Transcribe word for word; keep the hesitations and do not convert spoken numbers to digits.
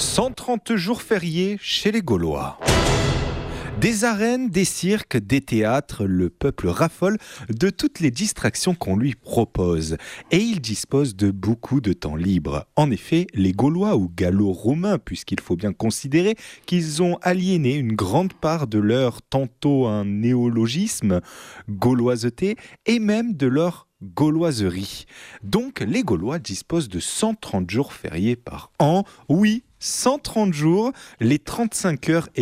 cent trente jours fériés chez les Gaulois. Des arènes, des cirques, des théâtres, le peuple raffole de toutes les distractions qu'on lui propose. Et il dispose de beaucoup de temps libre. En effet, les Gaulois ou Gallo-Romains, puisqu'il faut bien considérer qu'ils ont aliéné une grande part de leur tantôt un néologisme, gauloiseté, et même de leur gauloiserie. Donc, les Gaulois disposent de cent trente jours fériés par an. Oui, cent trente jours, les trente-cinq heures et